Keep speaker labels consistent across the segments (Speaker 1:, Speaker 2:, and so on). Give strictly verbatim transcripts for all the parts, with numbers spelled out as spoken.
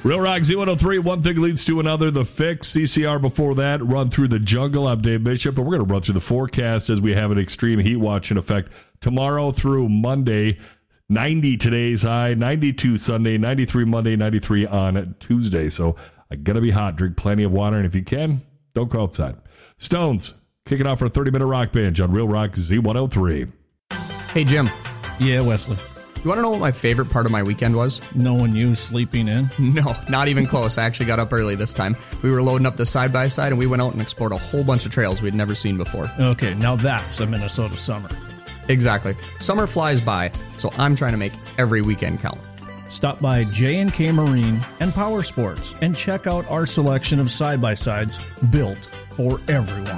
Speaker 1: Real Rock Z one oh three, one thing leads to another. The Fix, C C R before that, Run Through the Jungle. I'm Dave Bishop, and we're going to run through the forecast as we have an extreme heat watch in effect tomorrow through Monday. ninety today's high, ninety-two Sunday, ninety-three Monday, ninety-three on Tuesday. So I'm going to be hot. Drink plenty of water, and if you can, don't go outside. Stones, kicking off our thirty-minute rock binge on Real Rock Z one oh three.
Speaker 2: Hey, Jim.
Speaker 3: Yeah, Wesley.
Speaker 2: You want to know what my favorite part of my weekend was?
Speaker 3: Knowing you sleeping in?
Speaker 2: No, not even close. I actually got up early this time. We were loading up the side-by-side, and we went out and explored a whole bunch of trails we'd never seen before.
Speaker 3: Okay, now that's a Minnesota summer.
Speaker 2: Exactly. Summer flies by, so I'm trying to make every weekend count.
Speaker 3: Stop by J and K Marine and Power Sports and check out our selection of side-by-sides built for everyone.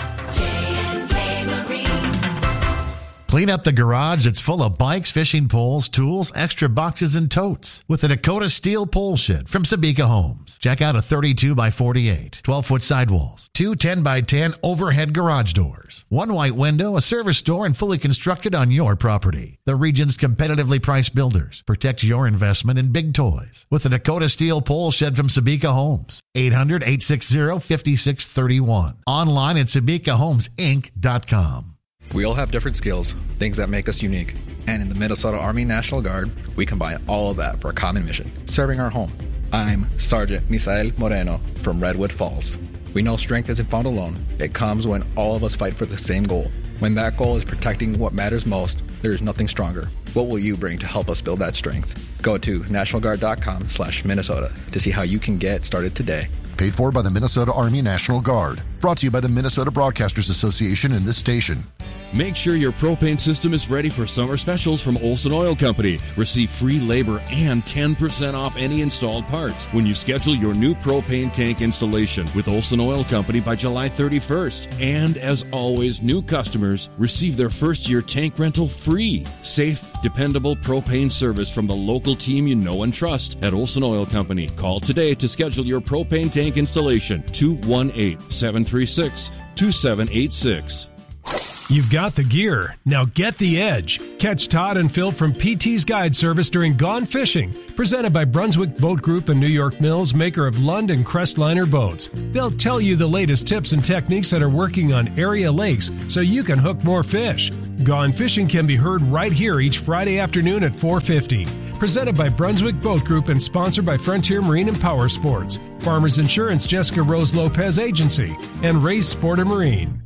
Speaker 4: Clean up the garage that's full of bikes, fishing poles, tools, extra boxes, and totes with the Dakota Steel Pole Shed from Sabika Homes. Check out a thirty-two by forty-eight, twelve-foot sidewalls, two ten by ten overhead garage doors, one white window, a service door, and fully constructed on your property. The region's competitively priced builders. Protect your investment in big toys with the Dakota Steel Pole Shed from Sabika Homes. eight hundred, eight six zero, five six three one. Online at sabika homes inc dot com.
Speaker 5: We all have different skills, things that make us unique. And in the Minnesota Army National Guard, we combine all of that for a common mission, serving our home. I'm Sergeant Misael Moreno from Redwood Falls. We know strength isn't found alone. It comes when all of us fight for the same goal. When that goal is protecting what matters most, there is nothing stronger. What will you bring to help us build that strength? Go to national guard dot com slash Minnesota to see how you can get started today.
Speaker 6: Paid for by the Minnesota Army National Guard. Brought to you by the Minnesota Broadcasters Association and this station.
Speaker 7: Make sure your propane system is ready for summer specials from Olson Oil Company. Receive free labor and ten percent off any installed parts when you schedule your new propane tank installation with Olson Oil Company by July thirty-first. And as always, new customers receive their first year tank rental free. Safe, dependable propane service from the local team you know and trust at Olson Oil Company. Call today to schedule your propane tank installation. two one eight, seven three six, two seven eight six.
Speaker 8: You've got the gear. Now get the edge. Catch Todd and Phil from P T's Guide Service during Gone Fishing, presented by Brunswick Boat Group and New York Mills, maker of Lund and Crestliner boats. They'll tell you the latest tips and techniques that are working on area lakes so you can hook more fish. Gone Fishing can be heard right here each Friday afternoon at four fifty. Presented by Brunswick Boat Group and sponsored by Frontier Marine and Power Sports, Farmers Insurance, Jessica Rose Lopez Agency, and Race Sport and Marine.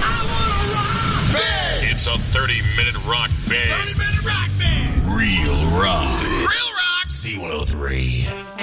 Speaker 9: It's a thirty-minute rock band.
Speaker 10: thirty-minute rock band.
Speaker 9: Real rock.
Speaker 10: Real rock.
Speaker 9: Z one oh three.